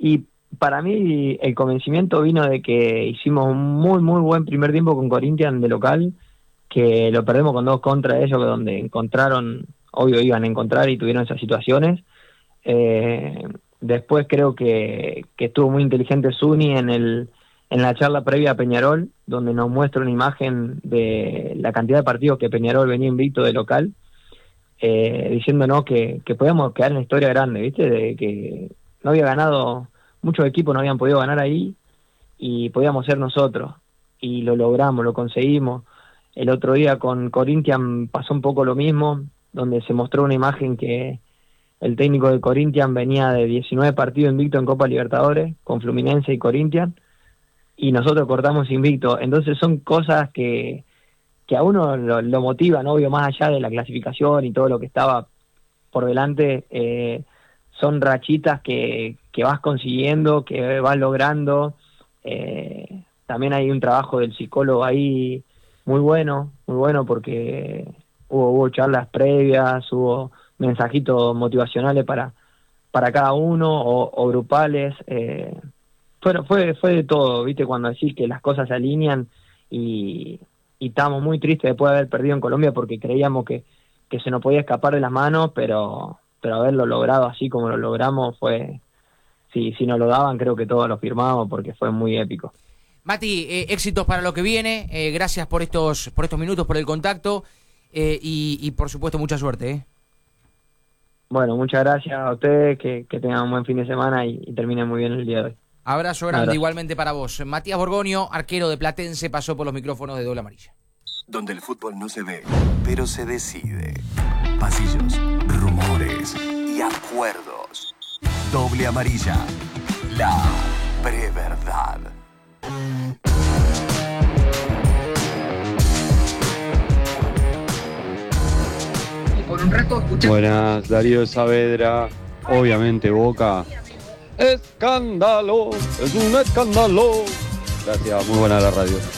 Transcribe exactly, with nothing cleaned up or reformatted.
Y para mí el convencimiento vino de que hicimos un muy, muy buen primer tiempo con Corinthians de local, que lo perdemos con dos contra ellos, donde encontraron, obvio iban a encontrar y tuvieron esas situaciones. Eh, después creo que, que estuvo muy inteligente Zuni en el en la charla previa a Peñarol, donde nos muestra una imagen de la cantidad de partidos que Peñarol venía invicto de local, eh, diciéndonos que, que podíamos quedar en la historia grande, ¿viste? De que no había ganado, muchos equipos no habían podido ganar ahí, y podíamos ser nosotros, y lo logramos, lo conseguimos. El otro día con Corinthians pasó un poco lo mismo, donde se mostró una imagen que el técnico de Corinthians venía de diecinueve partidos invicto en Copa Libertadores, con Fluminense y Corinthians, y nosotros cortamos invicto. Entonces son cosas que, que a uno lo, lo motivan, obvio, más allá de la clasificación y todo lo que estaba por delante, eh, son rachitas que, que vas consiguiendo, que vas logrando. Eh, también hay un trabajo del psicólogo ahí muy bueno, muy bueno porque hubo, hubo charlas previas, hubo mensajitos motivacionales para, para cada uno o, o grupales. Eh, fue, fue, fue de todo, ¿viste? Cuando decís que las cosas se alinean y, y estábamos muy tristes después de haber perdido en Colombia porque creíamos que, que se nos podía escapar de las manos, pero, pero haberlo logrado así como lo logramos fue... Si, si nos lo daban, creo que todos lo firmamos porque fue muy épico. Mati, eh, éxitos para lo que viene. Eh, gracias por estos por estos minutos, por el contacto. Eh, y, y, por supuesto, mucha suerte. ¿eh? Bueno, muchas gracias a ustedes. Que, que tengan un buen fin de semana y, y terminen muy bien el día de hoy. Abrazo grande, Abrazo. Igualmente para vos. Matías Borgoño, arquero de Platense, pasó por los micrófonos de Doble Amarilla. Donde el fútbol no se ve, pero se decide. Pasillos, rumores y acuerdos. Doble Amarilla, la preverdad. Por un rato escuché. Buenas, Darío Saavedra. Obviamente Boca. ¡Escándalo! ¡Es un escándalo! Gracias, muy buena la radio.